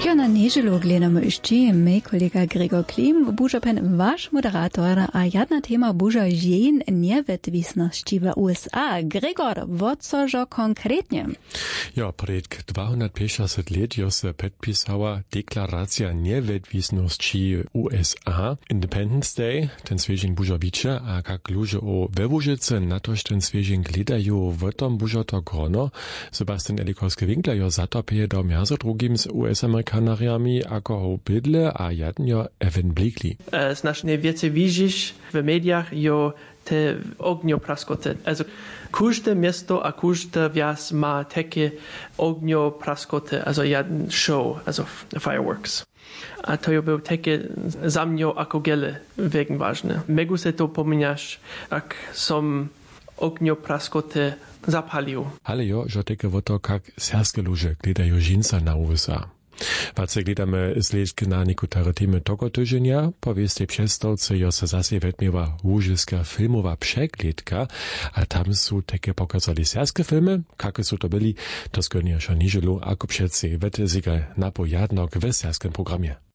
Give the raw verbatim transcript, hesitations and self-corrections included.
Wčera na niedzielu gledamy ešte mej kolega Gregor Klim, buža pen váš moderator a jedna téma buža žien nevetvisnosti v U S A. Gregor, wotcožo konkretnie? Ja, pred dvestopäťdesiat let jo se podpisała deklaracja nevetvisnosti U S A. Independence Day, ten sviežin buža viče, a kak luže o Wevužice, na tož ten sviežin gledajú, v tom buža to grono. Sebastian Elikorski-Winkler jo zatopie do mjazo drugim z U S Amerikanariami, ako ho bydle a jadnjo Evan Blakely. Znaš najviacej vidíš v médiách jo te ogniopraskote. Also każde miasto a każde wjazd ma takie ogniopraskote, also jeden show, also fireworks. A to jo był takie za mnie ako gele wegen ważne. Megu se to pominiasz, jak som ogniopraskote zapalił. Ale jo, że takie woto jak serskie luże gledają żinca na U S A. Wace gledamy zlezky na niekotare temy toko tyženia, powieste přestovce jo se zase vetmiewa łużyska filmowa przegledka, a tam su takie pokazali serskie filmy, kaké su to byli, to skoniaša niželu, ako přeci vete ziga napojadnok v serskim programie.